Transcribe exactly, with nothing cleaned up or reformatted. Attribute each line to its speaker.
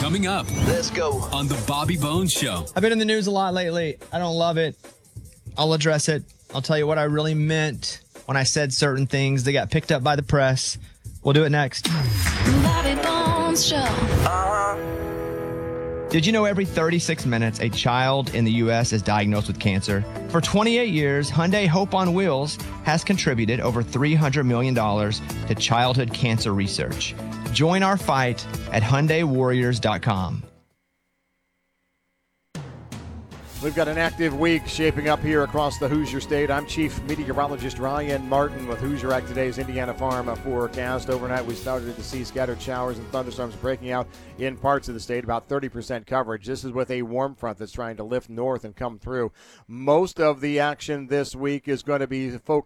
Speaker 1: Coming up.
Speaker 2: Let's go.
Speaker 1: On the Bobby Bones Show.
Speaker 3: I've been in the news a lot lately. I don't love it. I'll address it. I'll tell you what I really meant when I said certain things. They got picked up by the press. We'll do it next.
Speaker 4: Bobby Bones Show.
Speaker 3: Did you know every thirty-six minutes a child in the U S is diagnosed with cancer? For twenty-eight years, Hyundai Hope on Wheels has contributed over three hundred million dollars to childhood cancer research. Join our fight at Hyundai Warriors dot com.
Speaker 5: We've got an active week shaping up here across the Hoosier State. I'm Chief Meteorologist Ryan Martin with Hoosier Act Today's Indiana Farm forecast. Overnight, we started to see scattered showers and thunderstorms breaking out in parts of the state, about thirty percent coverage. This is with a warm front that's trying to lift north and come through. Most of the action this week is going to be focused